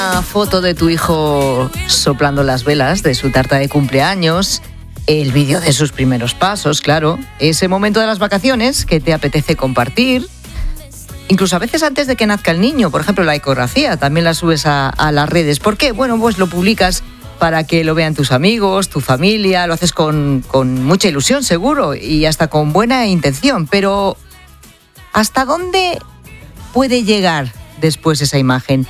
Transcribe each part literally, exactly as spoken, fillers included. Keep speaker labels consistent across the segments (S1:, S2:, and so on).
S1: Una foto de tu hijo soplando las velas de su tarta de cumpleaños, el vídeo de sus primeros pasos, claro, ese momento de las vacaciones que te apetece compartir, incluso a veces antes de que nazca el niño, por ejemplo la ecografía, también la subes a, a las redes. ¿Por qué? Bueno, pues lo publicas para que lo vean tus amigos, tu familia, lo haces con, con mucha ilusión seguro y hasta con buena intención, pero ¿hasta dónde puede llegar después esa imagen?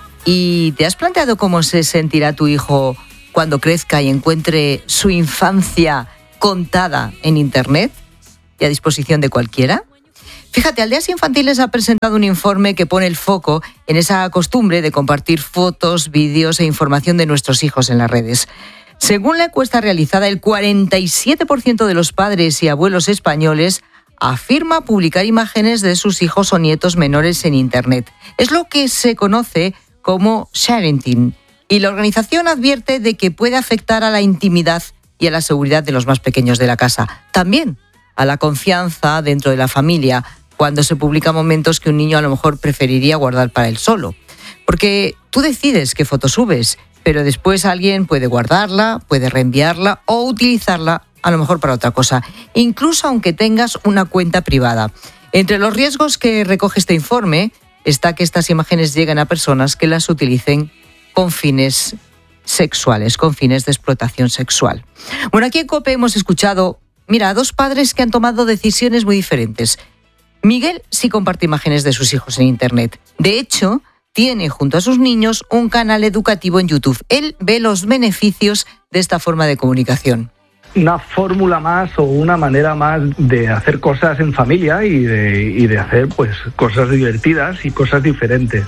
S1: ¿Y te has planteado cómo se sentirá tu hijo cuando crezca y encuentre su infancia contada en Internet y a disposición de cualquiera? Fíjate, Aldeas Infantiles ha presentado un informe que pone el foco en esa costumbre de compartir fotos, vídeos e información de nuestros hijos en las redes. Según la encuesta realizada, el cuarenta y siete por ciento de los padres y abuelos españoles afirma publicar imágenes de sus hijos o nietos menores en Internet. Es lo que se conoce como sharenting, y la organización advierte de que puede afectar a la intimidad y a la seguridad de los más pequeños de la casa. También a la confianza dentro de la familia, cuando se publican momentos que un niño a lo mejor preferiría guardar para él solo. Porque tú decides qué foto subes, pero después alguien puede guardarla, puede reenviarla o utilizarla a lo mejor para otra cosa, incluso aunque tengas una cuenta privada. Entre los riesgos que recoge este informe está que estas imágenes lleguen a personas que las utilicen con fines sexuales, con fines de explotación sexual. Bueno, aquí en COPE hemos escuchado, mira, a dos padres que han tomado decisiones muy diferentes. Miguel sí comparte imágenes de sus hijos en Internet. De hecho, tiene junto a sus niños un canal educativo en YouTube. Él ve los beneficios de esta forma de comunicación.
S2: Una fórmula más o una manera más de hacer cosas en familia y de, y de hacer pues cosas divertidas y cosas diferentes.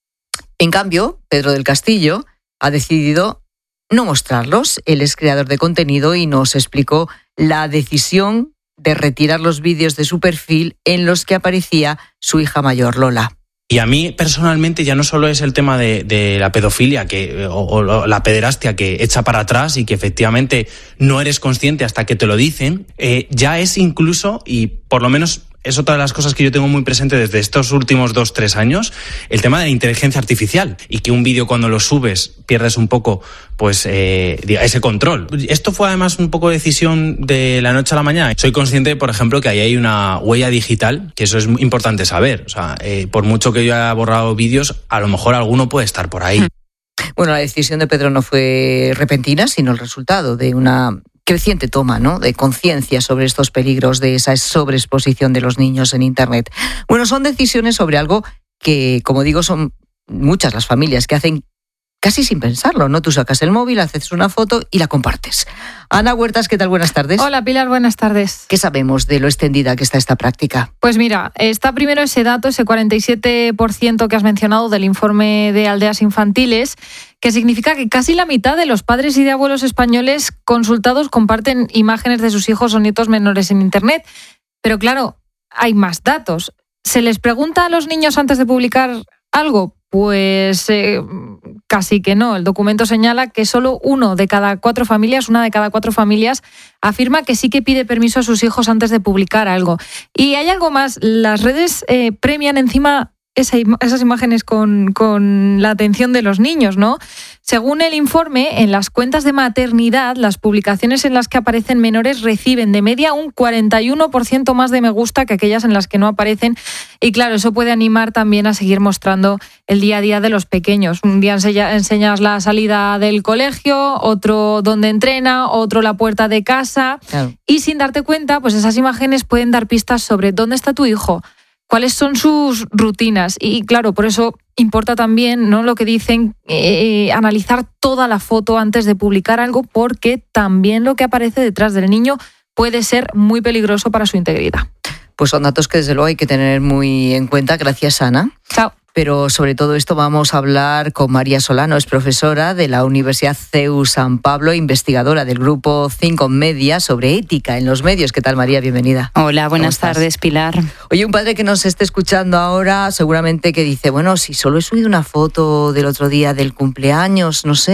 S1: En cambio, Pedro del Castillo ha decidido no mostrarlos. Él es creador de contenido y nos explicó la decisión de retirar los vídeos de su perfil en los que aparecía su hija mayor, Lola.
S3: Y a mí personalmente ya no solo es el tema de, de la pedofilia que, o, o la pederastia que echa para atrás y que efectivamente no eres consciente hasta que te lo dicen, eh, ya es incluso, y por lo menos es otra de las cosas que yo tengo muy presente desde estos últimos dos, tres años, el tema de la inteligencia artificial y que un vídeo cuando lo subes pierdes un poco pues eh, ese control. Esto fue además un poco decisión de la noche a la mañana. Soy consciente, por ejemplo, que ahí hay una huella digital, que eso es importante saber. O sea, eh, por mucho que yo haya borrado vídeos, a lo mejor alguno puede estar por ahí.
S1: Bueno, la decisión de Pedro no fue repentina, sino el resultado de una creciente toma, ¿no?, de conciencia sobre estos peligros de esa sobreexposición de los niños en Internet. Bueno, son decisiones sobre algo que, como digo, son muchas las familias que hacen casi sin pensarlo, ¿no? Tú sacas el móvil, haces una foto y la compartes. Ana Huertas, ¿qué tal? Buenas tardes.
S4: Hola, Pilar, buenas tardes.
S1: ¿Qué sabemos de lo extendida que está esta práctica?
S4: Pues mira, está primero ese dato, ese cuarenta y siete por ciento que has mencionado del informe de Aldeas Infantiles, que significa que casi la mitad de los padres y de abuelos españoles consultados comparten imágenes de sus hijos o nietos menores en Internet. Pero claro, hay más datos. ¿Se les pregunta a los niños antes de publicar algo? Pues eh, casi que no. El documento señala que solo uno de cada cuatro familias, una de cada cuatro familias, afirma que sí que pide permiso a sus hijos antes de publicar algo. Y hay algo más. Las redes eh, premian encima esa, esas imágenes con, con la atención de los niños, ¿no? Según el informe, en las cuentas de maternidad, las publicaciones en las que aparecen menores reciben de media un cuarenta y uno por ciento más de me gusta que aquellas en las que no aparecen. Y claro, eso puede animar también a seguir mostrando el día a día de los pequeños. Un día enseñas la salida del colegio, otro donde entrena, otro la puerta de casa. Claro. Y sin darte cuenta, pues esas imágenes pueden dar pistas sobre dónde está tu hijo, cuáles son sus rutinas. Y claro, por eso importa también, ¿no?, lo que dicen, eh, analizar toda la foto antes de publicar algo, porque también lo que aparece detrás del niño puede ser muy peligroso para su integridad.
S1: Pues son datos que desde luego hay que tener muy en cuenta. Gracias, Ana.
S4: Chao.
S1: Pero sobre todo esto vamos a hablar con María Solano, es profesora de la Universidad C E U San Pablo, investigadora del grupo Think On Media sobre ética en los medios. ¿Qué tal, María? Bienvenida.
S5: Hola, buenas tardes, Pilar.
S1: Oye, un padre que nos esté escuchando ahora seguramente que dice, bueno, si solo he subido una foto del otro día del cumpleaños, no sé,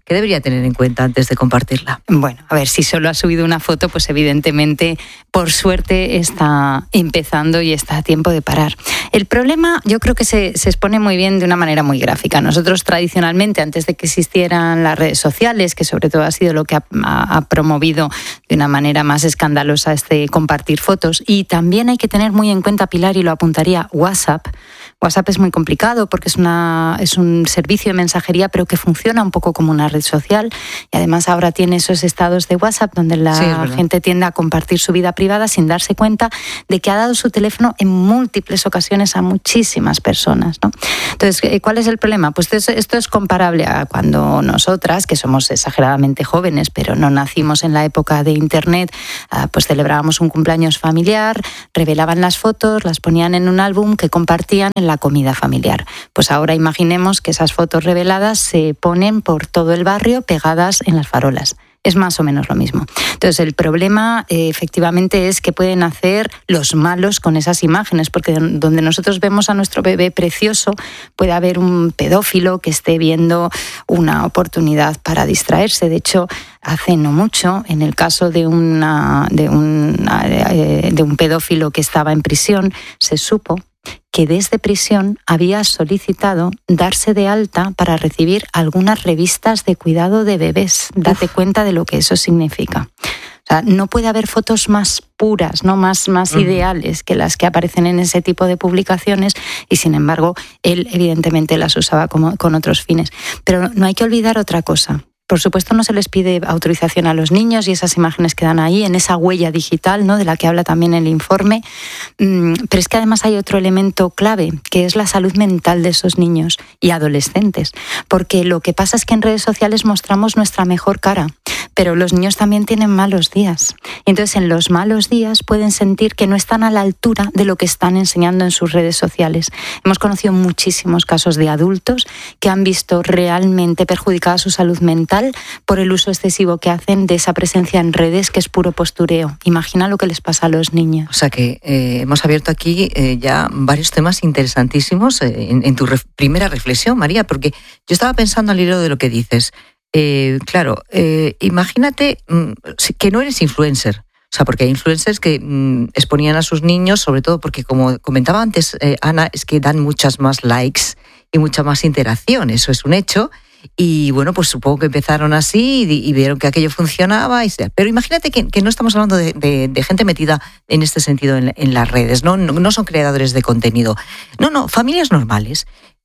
S1: ¿Qué debería tener en cuenta antes de compartirla?
S5: Bueno, a ver, si solo ha subido una foto, pues evidentemente, por suerte, está empezando y está a tiempo de parar. El problema, yo creo que se, se expone muy bien de una manera muy gráfica. Nosotros tradicionalmente, antes de que existieran las redes sociales, que sobre todo ha sido lo que ha, ha, ha promovido de una manera más escandalosa este compartir fotos, y también hay que tener muy en cuenta, Pilar, y lo apuntaría, WhatsApp. WhatsApp es muy complicado porque es, una, es un servicio de mensajería, pero que funciona un poco como una red social, y además ahora tiene esos estados de WhatsApp donde la sí, gente tiende a compartir su vida privada sin darse cuenta de que ha dado su teléfono en múltiples ocasiones a muchísimas personas, ¿no? Entonces, ¿cuál es el problema? Pues esto es, esto es comparable a cuando nosotras, que somos exageradamente jóvenes, pero no nacimos en la época de Internet, pues celebrábamos un cumpleaños familiar, revelaban las fotos, las ponían en un álbum que compartían en la comida familiar. Pues ahora imaginemos que esas fotos reveladas se ponen por todo el barrio pegadas en las farolas. Es más o menos lo mismo. Entonces, el problema eh, efectivamente es que pueden hacer los malos con esas imágenes, porque donde nosotros vemos a nuestro bebé precioso, puede haber un pedófilo que esté viendo una oportunidad para distraerse. De hecho, hace no mucho, en el caso de, una, de, una, de un pedófilo que estaba en prisión, se supo que desde prisión había solicitado darse de alta para recibir algunas revistas de cuidado de bebés. Date Uf. cuenta de lo que eso significa. O sea, no puede haber fotos más puras, no más, más uh-huh. ideales que las que aparecen en ese tipo de publicaciones, y sin embargo, él evidentemente las usaba como, con otros fines. Pero no hay que olvidar otra cosa. Por supuesto, no se les pide autorización a los niños y esas imágenes quedan ahí, en esa huella digital, ¿no?, de la que habla también el informe. Pero es que además hay otro elemento clave, que es la salud mental de esos niños y adolescentes. Porque lo que pasa es que en redes sociales mostramos nuestra mejor cara, pero los niños también tienen malos días. Y entonces, en los malos días pueden sentir que no están a la altura de lo que están enseñando en sus redes sociales. Hemos conocido muchísimos casos de adultos que han visto realmente perjudicada su salud mental por el uso excesivo que hacen de esa presencia en redes, que es puro postureo. Imagina lo que les pasa a los niños.
S1: O sea que eh, hemos abierto aquí eh, ya varios temas interesantísimos eh, en, en tu ref- primera reflexión, María, porque yo estaba pensando al hilo de lo que dices. Eh, claro, eh, imagínate mm, que no eres influencer. O sea, porque hay influencers que mm, exponían a sus niños, sobre todo porque, como comentaba antes eh, Ana, es que dan muchas más likes y mucha más interacción. Eso es un hecho. Y bueno, pues supongo que empezaron así y, y vieron que aquello funcionaba. Y, pero imagínate que, que no estamos hablando de, de, de gente metida en este sentido en, en las redes, ¿no? No, no son creadores de contenido. No, no, familias normales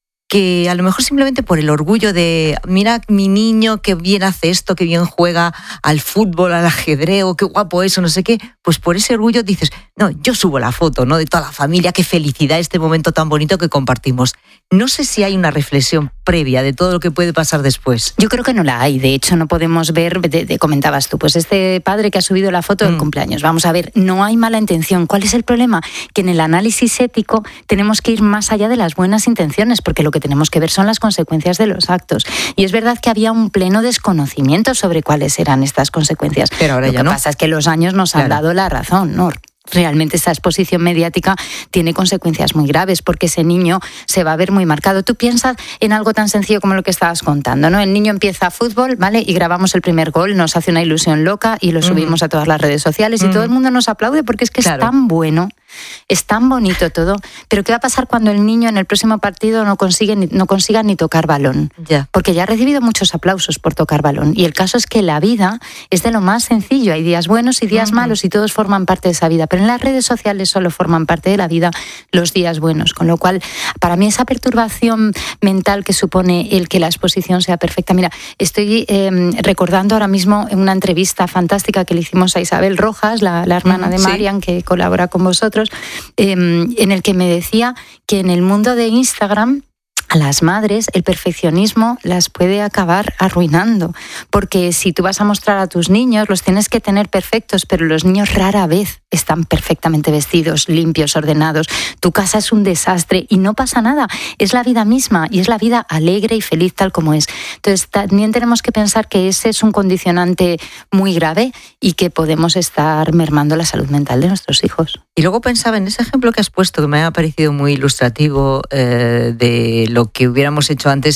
S1: que a lo mejor simplemente por el orgullo de mira mi niño que bien hace esto, que bien juega al fútbol, al ajedrez, qué guapo eso, no sé qué, pues por ese orgullo dices, no, yo subo la foto, ¿no?, de toda la familia, qué felicidad este momento tan bonito que compartimos. No sé si hay una reflexión previa de todo lo que puede pasar después.
S5: Yo creo que no la hay. De hecho, no podemos ver, de, de, comentabas tú, pues este padre que ha subido la foto del mm. cumpleaños. Vamos a ver, no hay mala intención. ¿Cuál es el problema? Que en el análisis ético tenemos que ir más allá de las buenas intenciones, porque lo que tenemos que ver son las consecuencias de los actos. Y es verdad que había un pleno desconocimiento sobre cuáles eran estas consecuencias.
S1: Pero ahora
S5: lo
S1: ya
S5: que
S1: no.
S5: pasa es que los años nos claro. han dado la razón, ¿no? Realmente esta exposición mediática tiene consecuencias muy graves, porque ese niño se va a ver muy marcado. Tú piensas en algo tan sencillo como lo que estabas contando, ¿no? El niño empieza fútbol, ¿vale? Y grabamos el primer gol, nos hace una ilusión loca y lo subimos mm. a todas las redes sociales y mm. todo el mundo nos aplaude porque es que claro. es tan bueno, es tan bonito todo. Pero ¿qué va a pasar cuando el niño en el próximo partido no consigue ni, no consiga ni tocar balón?
S1: Ya.
S5: Porque ya ha recibido muchos aplausos por tocar balón. Y el caso es que la vida es de lo más sencillo. Hay días buenos y días mm. malos y todos forman parte de esa vida. Pero en las redes sociales solo forman parte de la vida los días buenos, con lo cual para mí esa perturbación mental que supone el que la exposición sea perfecta. Mira, estoy eh, recordando ahora mismo una entrevista fantástica que le hicimos a Isabel Rojas, la, la hermana de Marian, sí. que colabora con vosotros, eh, en el que me decía que en el mundo de Instagram a las madres el perfeccionismo las puede acabar arruinando, porque si tú vas a mostrar a tus niños, los tienes que tener perfectos, pero los niños rara vez están perfectamente vestidos, limpios, ordenados. Tu casa es un desastre y no pasa nada. Es la vida misma y es la vida alegre y feliz tal como es. Entonces también tenemos que pensar que ese es un condicionante muy grave y que podemos estar mermando la salud mental de nuestros hijos.
S1: Y luego pensaba en ese ejemplo que has puesto, que me ha parecido muy ilustrativo eh, de lo que hubiéramos hecho antes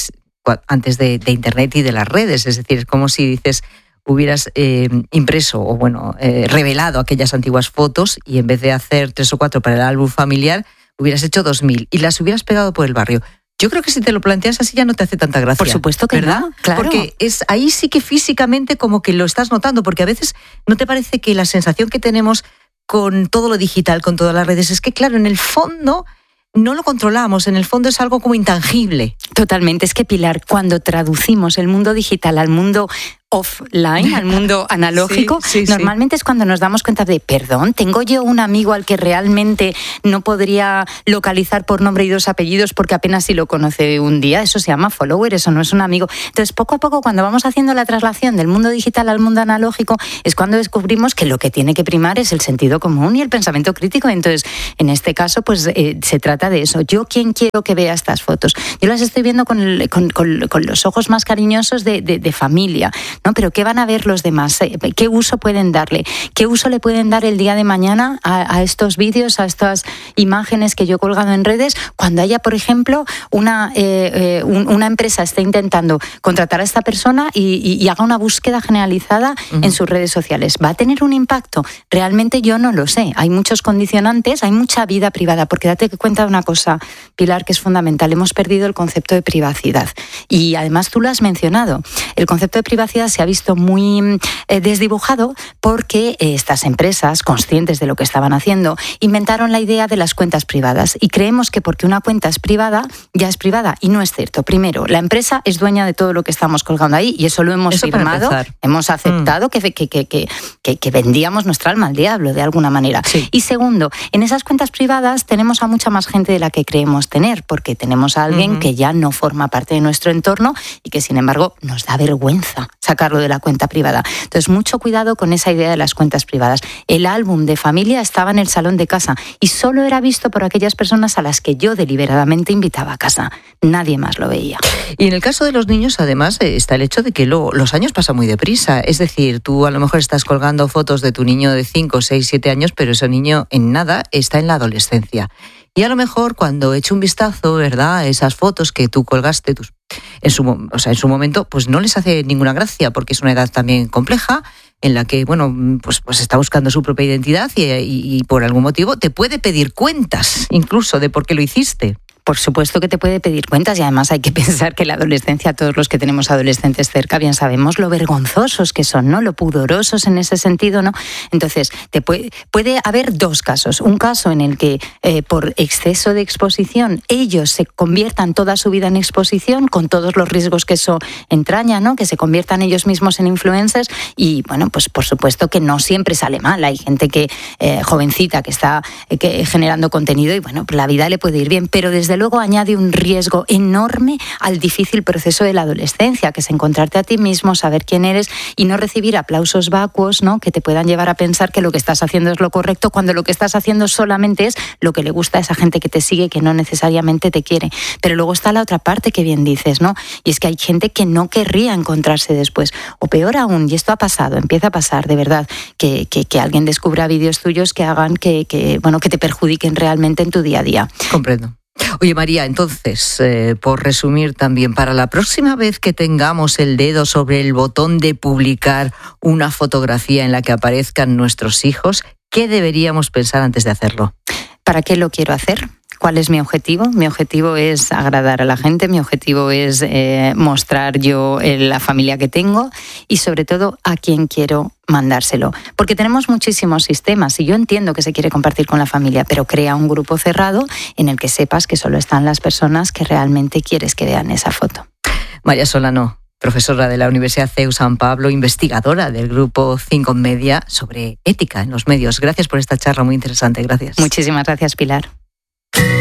S1: antes de, de Internet y de las redes. Es decir, es como si dices, hubieras eh, impreso o bueno eh, revelado aquellas antiguas fotos y en vez de hacer tres o cuatro para el álbum familiar, hubieras hecho dos mil y las hubieras pegado por el barrio. Yo creo que si te lo planteas así ya no te hace tanta gracia.
S5: Por supuesto que
S1: ¿verdad?
S5: No, claro.
S1: Porque es ahí sí que físicamente como que lo estás notando, porque a veces no te parece que la sensación que tenemos con todo lo digital, con todas las redes, es que claro, en el fondo no lo controlamos, en el fondo es algo como intangible.
S5: Totalmente, es que Pilar, cuando traducimos el mundo digital al mundo offline, al mundo analógico,
S1: sí, sí,
S5: normalmente
S1: sí.
S5: es cuando nos damos cuenta de, perdón, tengo yo un amigo al que realmente no podría localizar por nombre y dos apellidos porque apenas si lo conoce un día. Eso se llama follower, eso no es un amigo. Entonces, poco a poco, cuando vamos haciendo la traslación del mundo digital al mundo analógico, es cuando descubrimos que lo que tiene que primar es el sentido común y el pensamiento crítico. Entonces, en este caso, pues eh, se trata de eso. Yo, ¿quién quiero que vea estas fotos? Yo las estoy viendo con, el, con, con, con los ojos más cariñosos de, de, de familia, ¿no? Pero ¿qué van a ver los demás? ¿Qué uso pueden darle? ¿Qué uso le pueden dar el día de mañana a, a estos vídeos, a estas imágenes que yo he colgado en redes? Cuando haya, por ejemplo, una, eh, eh, un, una empresa esté intentando contratar a esta persona y, y, y haga una búsqueda generalizada uh-huh. en sus redes sociales. ¿Va a tener un impacto? Realmente yo no lo sé. Hay muchos condicionantes, hay mucha vida privada, porque date cuenta de una cosa, Pilar, que es fundamental. Hemos perdido el concepto de privacidad. Y además tú lo has mencionado. El concepto de privacidad se ha visto muy eh, desdibujado porque eh, estas empresas, conscientes de lo que estaban haciendo, inventaron la idea de las cuentas privadas y creemos que porque una cuenta es privada, ya es privada, y no es cierto. Primero, la empresa es dueña de todo lo que estamos colgando ahí y eso lo hemos eso firmado, hemos aceptado mm. que, que, que, que, que, que vendíamos nuestra alma al diablo de alguna manera. Sí. Y segundo, en esas cuentas privadas tenemos a mucha más gente de la que creemos tener, porque tenemos a alguien uh-huh. que ya no forma parte de nuestro entorno y que sin embargo nos da vergüenza sacarlo de la cuenta privada. Entonces, mucho cuidado con esa idea de las cuentas privadas. El álbum de familia estaba en el salón de casa y solo era visto por aquellas personas a las que yo deliberadamente invitaba a casa. Nadie más lo veía.
S1: Y en el caso de los niños, además, está el hecho de que lo, los años pasan muy deprisa. Es decir, tú a lo mejor estás colgando fotos de tu niño de cinco, seis, siete años, pero ese niño en nada está en la adolescencia. Y a lo mejor cuando eche un vistazo, ¿verdad?, a esas fotos que tú colgaste tus, en su, o sea, en su momento, pues no les hace ninguna gracia, porque es una edad también compleja en la que, bueno, pues, pues está buscando su propia identidad y, y, y por algún motivo te puede pedir cuentas, incluso de por qué lo hiciste.
S5: Por supuesto que te puede pedir cuentas y además hay que pensar que la adolescencia, todos los que tenemos adolescentes cerca, bien sabemos lo vergonzosos que son, ¿no? Lo pudorosos en ese sentido, ¿no? Entonces, te puede, puede haber dos casos. Un caso en el que eh, por exceso de exposición ellos se conviertan toda su vida en exposición con todos los riesgos que eso entraña, ¿no? Que se conviertan ellos mismos en influencers y, bueno, pues por supuesto que no siempre sale mal. Hay gente que eh, jovencita que está eh, que, generando contenido y, bueno, pues la vida le puede ir bien, pero desde luego añade un riesgo enorme al difícil proceso de la adolescencia, que es encontrarte a ti mismo, saber quién eres y no recibir aplausos vacuos, ¿no?, que te puedan llevar a pensar que lo que estás haciendo es lo correcto cuando lo que estás haciendo solamente es lo que le gusta a esa gente que te sigue, que no necesariamente te quiere. Pero luego está la otra parte que bien dices, ¿no? Y es que hay gente que no querría encontrarse después. O peor aún, y esto ha pasado, empieza a pasar de verdad, que, que, que alguien descubra vídeos tuyos que hagan que, que, bueno, que te perjudiquen realmente en tu día a día.
S1: Comprendo. Oye, María, entonces, eh, por resumir también, para la próxima vez que tengamos el dedo sobre el botón de publicar una fotografía en la que aparezcan nuestros hijos, ¿qué deberíamos pensar antes de hacerlo?
S5: ¿Para qué lo quiero hacer? ¿Cuál es mi objetivo? Mi objetivo es agradar a la gente, mi objetivo es eh, mostrar yo la familia que tengo y sobre todo a quién quiero mandárselo. Porque tenemos muchísimos sistemas y yo entiendo que se quiere compartir con la familia, pero crea un grupo cerrado en el que sepas que solo están las personas que realmente quieres que vean esa foto.
S1: María Solano, profesora de la Universidad C E U San Pablo, investigadora del grupo cinco Media sobre ética en los medios. Gracias por esta charla muy interesante. Gracias.
S5: Muchísimas gracias, Pilar.